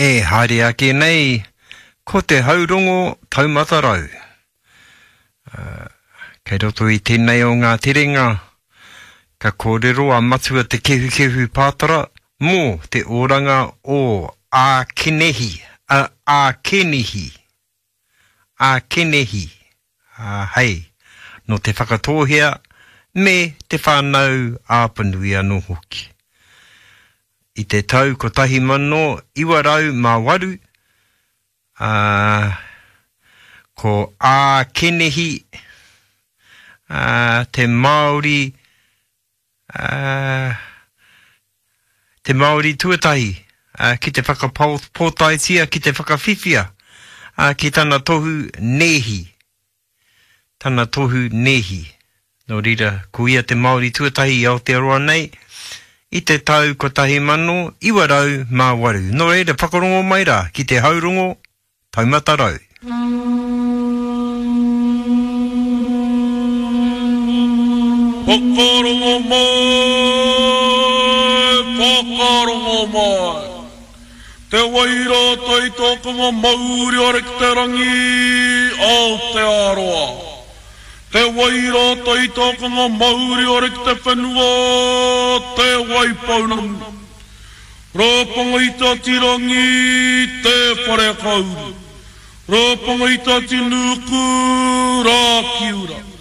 E haere ake nei, ko te haurongo taumatarau. Kei roto I tēnei o ngā terenga, ka kōrero a matua te kehu pātara, mō te oranga o Ākenehi, Ākenehi, hei, no te whakatōhea, me te whānau āpanui anō hoki. I te tau ko tahi mano, iwarau mā waru, ko Ākenehi, te Māori tuatahi, ki te whakapōtaitia, ki te whakawhiwhia, ki tana tohu nehi. Tana tohu nehi. No rira, ko ia te Māori tuatahi i Aotearoa nei, I te tau ko tahi mano, iwarau mā waru. No reira, whakarongo mai rā, ki te haurongo, taumatarau. Whakarongo mai. Te waira tai tōkanga Māori ore ki te rangi Aotearoa. Te waira tai tōkanga Māori ore ki te whenua te Waipaunam. Rōpanga I tāti rangi te whare kauru. Rōpanga I tāti nuku rā kiura.